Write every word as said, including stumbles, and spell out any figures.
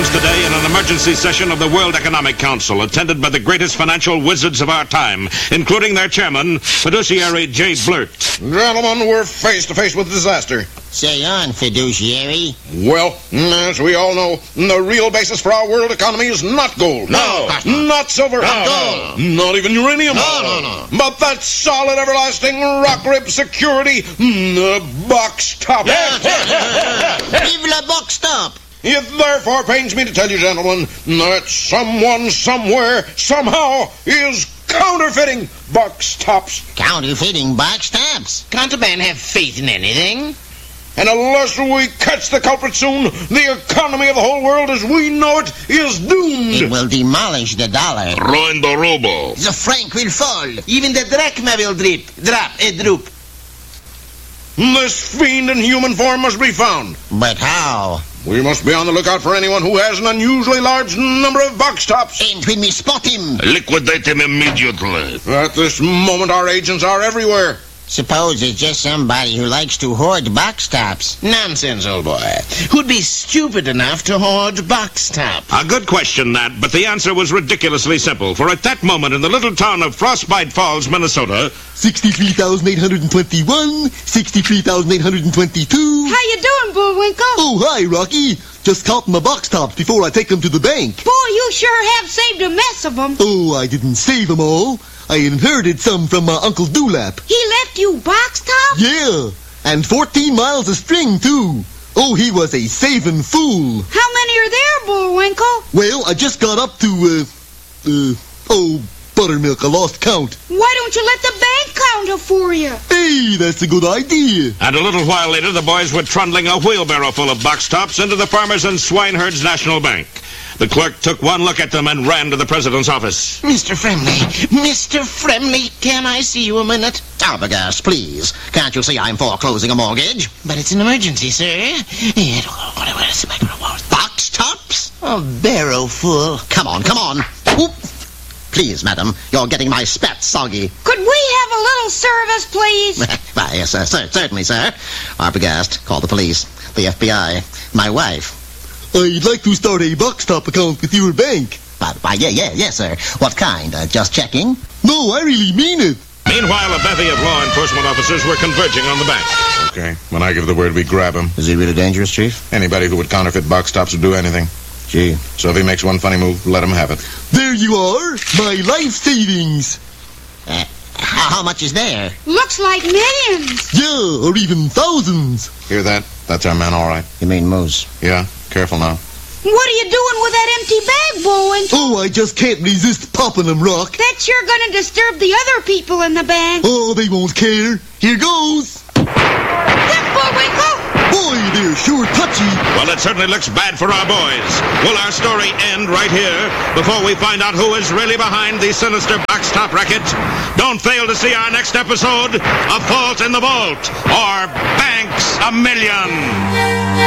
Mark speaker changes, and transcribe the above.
Speaker 1: happens today in an emergency session of the World Economic Council, attended by the greatest financial wizards of our time, including their chairman, fiduciary Jay Blurt.
Speaker 2: Gentlemen, we're face to face with disaster.
Speaker 3: Say on, fiduciary.
Speaker 2: Well, as we all know, the real basis for our world economy is not gold.
Speaker 3: No.
Speaker 2: Not silver.
Speaker 3: Not gold.
Speaker 2: Not even uranium.
Speaker 3: No, no, no.
Speaker 2: But that solid, everlasting rock rib security, the box top.
Speaker 3: Vive la box top.
Speaker 2: It therefore pains me to tell you, gentlemen, that someone, somewhere, somehow is counterfeiting box tops.
Speaker 3: Counterfeiting box tops?
Speaker 4: Can't a man have faith in anything?
Speaker 2: And unless we catch the culprit soon, the economy of the whole world as we know it is doomed.
Speaker 3: It will demolish the dollar.
Speaker 1: Ruin the ruble.
Speaker 3: The franc will fall.
Speaker 4: Even the drachma will drip, drop, a droop.
Speaker 2: This fiend in human form must be found.
Speaker 3: But how?
Speaker 2: We must be on the lookout for anyone who has an unusually large number of box tops.
Speaker 3: And when we spot him,
Speaker 1: Liquidate him immediately.
Speaker 2: At this moment, our agents are everywhere.
Speaker 3: suppose it's just somebody who likes to hoard box tops.
Speaker 4: Nonsense, old boy. Who'd be stupid enough to hoard box top?
Speaker 1: A good question, that, but the answer was ridiculously simple. For at that moment in the little town of Frostbite Falls, Minnesota,
Speaker 5: sixty-three thousand eight hundred twenty-one, sixty-three thousand eight hundred twenty-two.
Speaker 6: How you doing, Bullwinkle?
Speaker 5: Oh, hi, Rocky. Just counting my box tops before I take them to the bank.
Speaker 6: Boy, you sure have saved a mess of them.
Speaker 5: Oh, I didn't save them all. I inherited some from my Uncle Dewlap.
Speaker 6: He left you box tops?
Speaker 5: Yeah, and fourteen miles of string, too. Oh, he was a saving fool.
Speaker 6: How many are there, Bullwinkle?
Speaker 5: Well, I just got up to, uh, uh, oh, buttermilk. I lost count.
Speaker 6: Why don't you let the bank count it for you?
Speaker 5: Hey, that's a good idea.
Speaker 1: and a little while later the boys were trundling a wheelbarrow full of box tops into the Farmers and Swineherds National Bank. The clerk took one look at them and ran to the president's office.
Speaker 4: Mister Fremley, Mister Fremley, can I see you a minute?
Speaker 3: Arbogast, please. Can't you see I'm foreclosing a mortgage?
Speaker 4: But it's an emergency, sir.
Speaker 3: Box tops?
Speaker 4: A barrow full.
Speaker 3: Come on, come on. Oop. Please, madam, you're getting my spat soggy.
Speaker 6: Could we have a little service, please?
Speaker 3: Why, yes, uh, cer- certainly, sir. Arbogast, call the police, the F B I, my wife.
Speaker 5: I'd like to start a box top account with your bank.
Speaker 3: But, why, yeah, yeah, yes, sir. What kind? Uh, just checking?
Speaker 5: No, I really mean it.
Speaker 1: Meanwhile, a bevy of law enforcement officers were converging on the bank.
Speaker 2: Okay, when I give the word, we grab him.
Speaker 3: Is he really dangerous, Chief?
Speaker 2: Anybody who would counterfeit box tops would do anything.
Speaker 3: Gee.
Speaker 2: So if he makes one funny move, let him have it.
Speaker 5: There you are, my life savings.
Speaker 3: Uh, how, how much is there?
Speaker 6: Looks like millions.
Speaker 5: Yeah, or even thousands.
Speaker 2: Hear that? That's our man, all right.
Speaker 3: You mean moose?
Speaker 2: Yeah, careful now.
Speaker 6: What are you doing with that empty bag, Bullwinkle?
Speaker 5: Oh, I just can't resist popping them, Rock.
Speaker 6: That sure gonna disturb the other people in the bank.
Speaker 5: Oh, they won't care. Here goes.
Speaker 6: Look, Bullwinkle!
Speaker 5: Boy, they're sure touchy.
Speaker 1: Well, it certainly looks bad for our boys. Will our story end right here before we find out who is really behind the sinister box top racket? Don't fail to see our next episode of Fault in the Vault, or Banks a Million.